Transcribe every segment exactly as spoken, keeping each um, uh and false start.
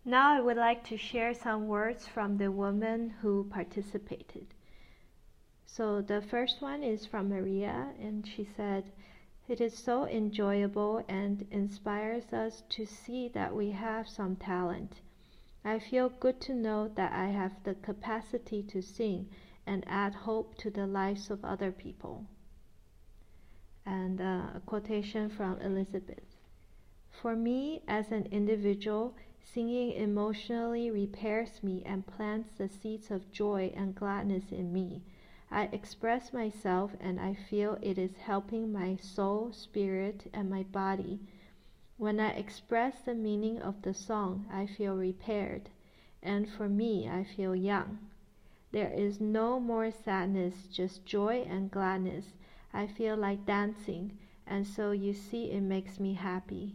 Now I would like to share some words from the women who participated. So the first one is from Maria, and she said, "It is so enjoyable and inspires us to see that we have some talent. I feel good to know that I have the capacity to sing and add hope to the lives of other people." And uh, a quotation from Elizabeth. "For me, as an individual, singing emotionally repairs me and plants the seeds of joy and gladness in me. I express myself and I feel it is helping my soul, spirit, and my body. When I express the meaning of the song, I feel repaired, and for me, I feel young. There is no more sadness, just joy and gladness. I feel like dancing, and so you see it makes me happy."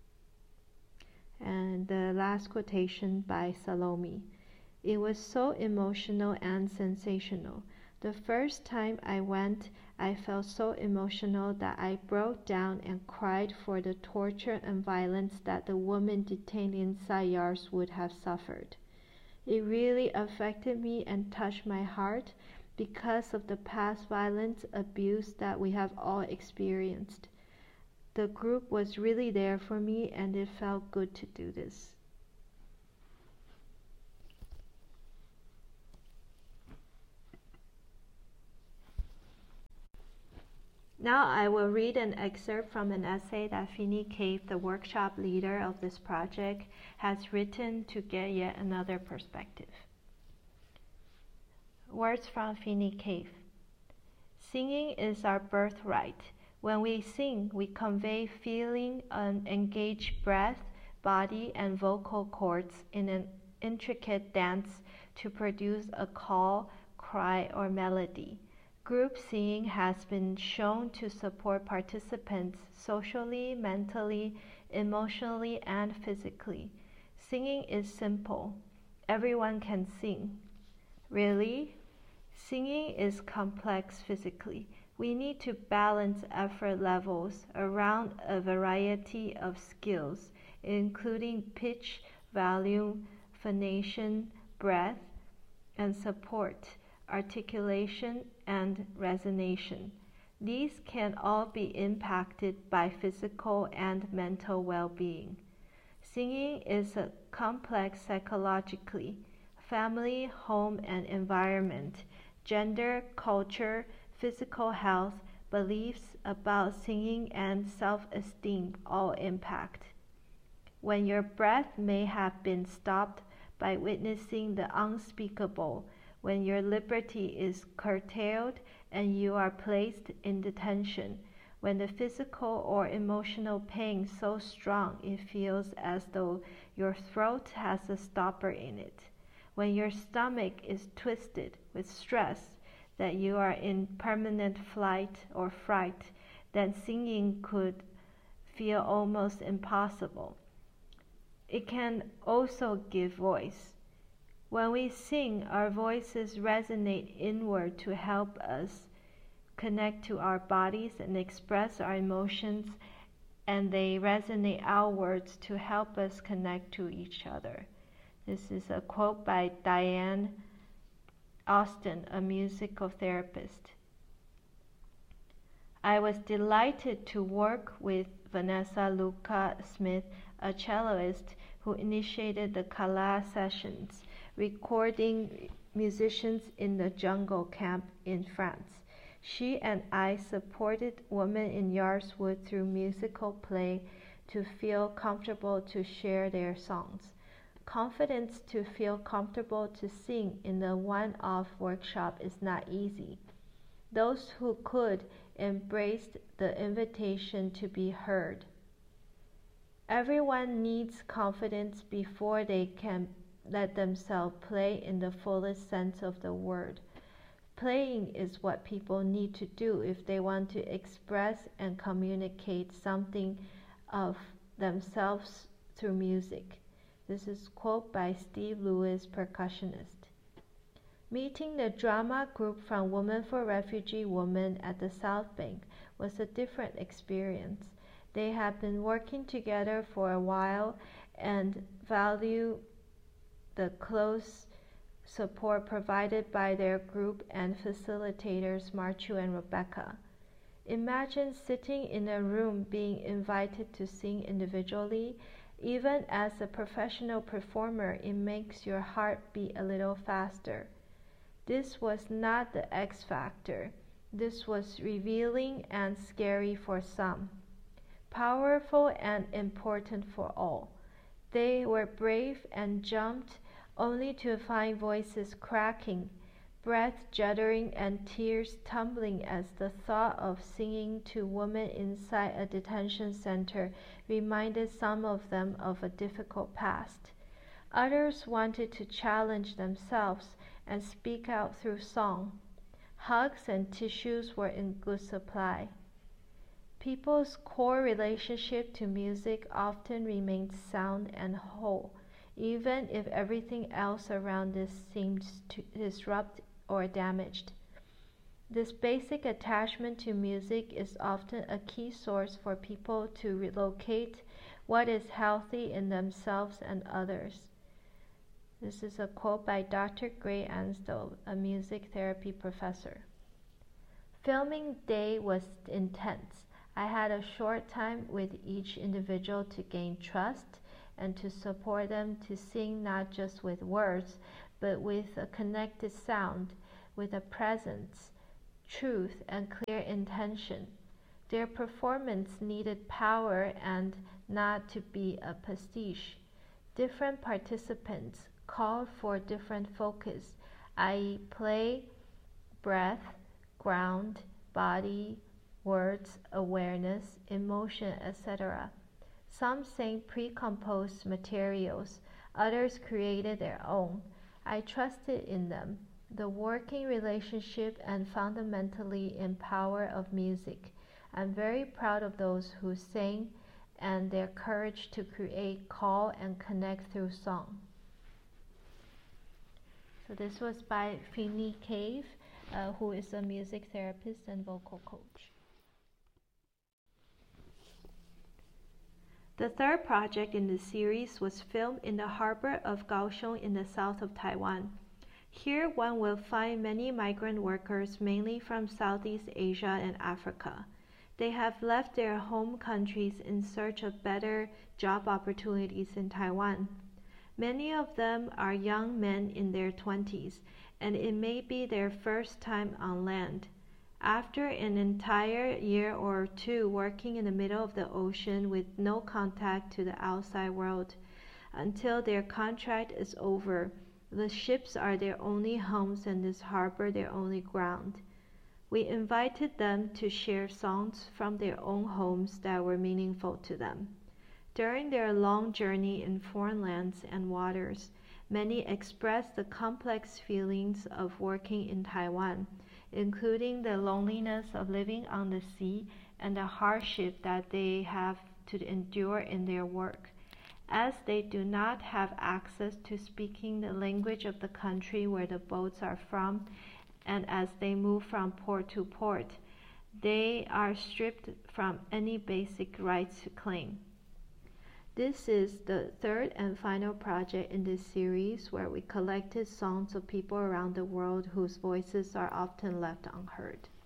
And the last quotation by Salome. "It was so emotional and sensational. The first time I went, I felt so emotional that I broke down and cried for the torture and violence that the women detained inside yards would have suffered. It really affected me and touched my heart because of the past violence abuse that we have all experienced. The group was really there for me and it felt good to do this." Now I will read an excerpt from an essay that Finny Cave, the workshop leader of this project, has written to get yet another perspective. Words from Finny Cave. "Singing is our birthright. When we sing, we convey feeling and engage breath, body, and vocal cords in an intricate dance to produce a call, cry, or melody. Group singing has been shown to support participants socially, mentally, emotionally, and physically. Singing is simple. Everyone can sing." Really? Singing is complex physically. We need to balance effort levels around a variety of skills, including pitch, volume, phonation, breath, and support, articulation, and resonation. These can all be impacted by physical and mental well-being. Singing is a complex psychologically, family, home, and environment, gender, culture, physical health, beliefs about singing, and self-esteem all impact. When your breath may have been stopped by witnessing the unspeakable, when your liberty is curtailed and you are placed in detention, when the physical or emotional pain is so strong it feels as though your throat has a stopper in it, when your stomach is twisted with stress that you are in permanent flight or fright, then singing could feel almost impossible. It can also give voice. When we sing, our voices resonate inward to help us connect to our bodies and express our emotions, and they resonate outwards to help us connect to each other. This is a quote by Diane Austin, a musical therapist. "I was delighted to work with Vanessa Luca Smith, a celloist who initiated the Kala sessions, recording musicians in the jungle camp in France. She and I supported women in Yardswood through musical play to feel comfortable to share their songs. Confidence to feel comfortable to sing in the one-off workshop is not easy. Those who could embraced the invitation to be heard. Everyone needs confidence before they can let themselves play in the fullest sense of the word. Playing is what people need to do if they want to express and communicate something of themselves through music." This is a quote by Steve Lewis, percussionist. Meeting the drama group from Women for Refugee Women at the South Bank was a different experience. They have been working together for a while and value the close support provided by their group and facilitators Marchu and Rebecca. Imagine sitting in a room being invited to sing individually. Even as a professional performer, it makes your heart beat a little faster. This was not the X factor. This was revealing and scary for some, powerful and important for all. They were brave and jumped only to find voices cracking, breath juddering and tears tumbling as the thought of singing to women inside a detention center reminded some of them of a difficult past. Others wanted to challenge themselves and speak out through song. Hugs and tissues were in good supply. People's core relationship to music often remained sound and whole, even if everything else around this seemed to disrupt or damaged. This basic attachment to music is often a key source for people to relocate what is healthy in themselves and others. This is a quote by Doctor Gray Anstell, a music therapy professor. Filming day was intense. I had a short time with each individual to gain trust and to support them to sing not just with words, but with a connected sound, with a presence, truth, and clear intention. Their performance needed power and not to be a pastiche. Different participants called for different focus, that is play, breath, ground, body, words, awareness, emotion, et cetera. Some sang pre-composed materials, others created their own. I trusted in them, the working relationship and fundamentally in power of music. I'm very proud of those who sang and their courage to create, call, and connect through song. So this was by Finley Cave, uh, who is a music therapist and vocal coach. The third project in the series was filmed in the harbor of Kaohsiung in the south of Taiwan. Here one will find many migrant workers, mainly from Southeast Asia and Africa. They have left their home countries in search of better job opportunities in Taiwan. Many of them are young men in their twenties, and it may be their first time on land. After an entire year or two working in the middle of the ocean with no contact to the outside world, until their contract is over, the ships are their only homes and this harbor their only ground. We invited them to share songs from their own homes that were meaningful to them. During their long journey in foreign lands and waters, many expressed the complex feelings of working in Taiwan, including the loneliness of living on the sea and the hardship that they have to endure in their work. As they do not have access to speaking the language of the country where the boats are from, and as they move from port to port, they are stripped from any basic rights to claim. This is the third and final project in this series where we collected songs of people around the world whose voices are often left unheard.